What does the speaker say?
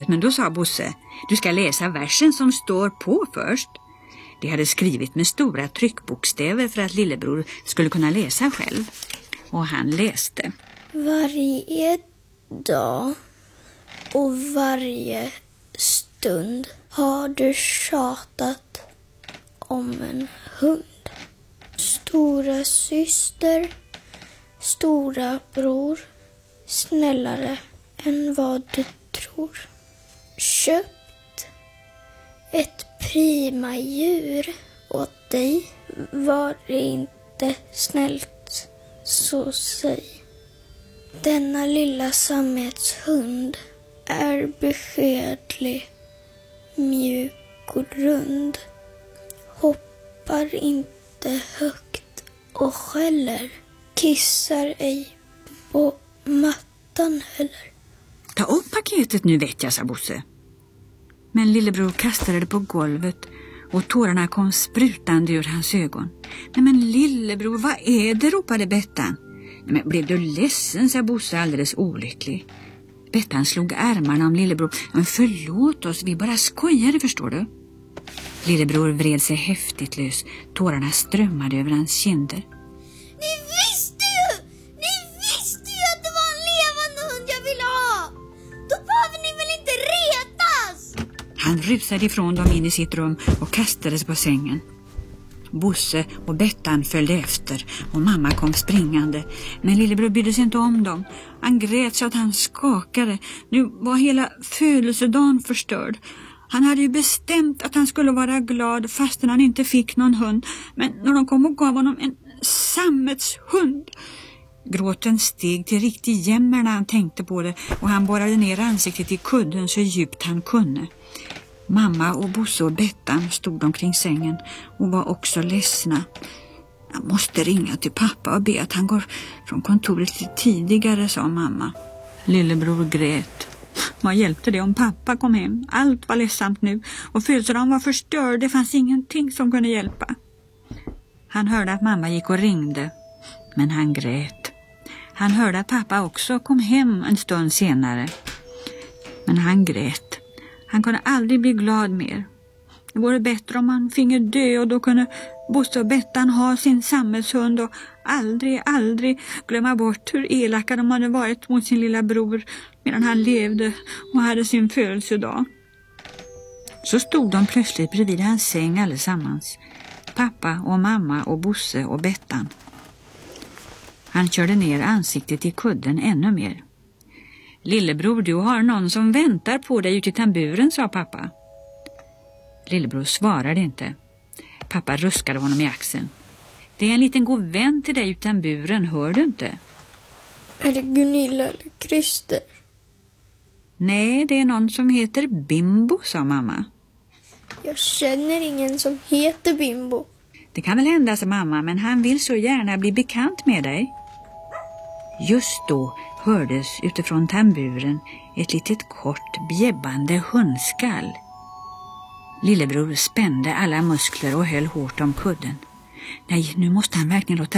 men då sa Bosse, du ska läsa versen som står på först. De hade skrivit med stora tryckbokstäver för att lillebror skulle kunna läsa själv. Och han läste. Varje dag och varje stund har du tjatat om en hund. Stora syster, stora bror, snällare än vad du tror. Köpt ett prima djur åt dig, var det inte snällt, så säg. Denna lilla sammetshund är beskedlig, mjuk och rund. Hoppar inte högt och skäller, kissar ej på mattan heller. Ta upp paketet nu vet jag, sa Bosse. Men lillebror kastade det på golvet och tårarna kom sprutande ur hans ögon. Nej men lillebror, vad är det, ropade Bettan. Nej, men blev du ledsen, sa Bosse alldeles olycklig. Bettan slog armarna om lillebror. Men förlåt oss, vi bara skojade, förstår du. Lillebror vred sig häftigt lös. Tårarna strömmade över hans kinder. Ni visste ju att det var en levande hund jag ville ha. Då behöver ni väl inte retas? Han rusade ifrån dem in i sitt rum och kastades på sängen. Bosse och Bettan följde efter och mamma kom springande. Men lillebror brydde sig inte om dem. Han grät så att han skakade. Nu var hela födelsedagen förstörd. Han hade ju bestämt att han skulle vara glad fastän han inte fick någon hund. Men när de kom och gav honom en sammetshund. Gråten steg till riktig jämmer när han tänkte på det och han borrade ner ansiktet i kudden så djupt han kunde. Mamma och Bosse och Bettan stod omkring sängen och var också ledsna. Jag måste ringa till pappa och be att han går från kontoret lite tidigare, sa mamma. Lillebror grät. Vad hjälpte det om pappa kom hem? Allt var ledsamt nu och födelsedagen var förstörd. Det fanns ingenting som kunde hjälpa. Han hörde att mamma gick och ringde, men han grät. Han hörde att pappa också kom hem en stund senare, men han grät. Han kunde aldrig bli glad mer. Det vore bättre om han finge dö och då kunde Bosse och Bettan ha sin sammetshund och aldrig glömma bort hur elaka de hade varit mot sin lilla bror medan han levde och hade sin födelsedag. Så stod de plötsligt bredvid hans säng allesammans. Pappa och mamma och Bosse och Bettan. Han körde ner ansiktet i kudden ännu mer. Lillebror, du har någon som väntar på dig ute i tamburen, sa pappa. Lillebror svarade inte. Pappa ruskade honom i axeln. Det är en liten god vän till dig ute i tamburen, hör du inte? Är det Gunilla eller Christer? Nej, det är någon som heter Bimbo, sa mamma. Jag känner ingen som heter Bimbo. Det kan väl hända, sa mamma, men han vill så gärna bli bekant med dig. Just då hördes utifrån tamburen ett litet kort bjäbbande hundskall. Lillebror spände alla muskler och höll hårt om kudden. Nej, nu måste han verkligen låta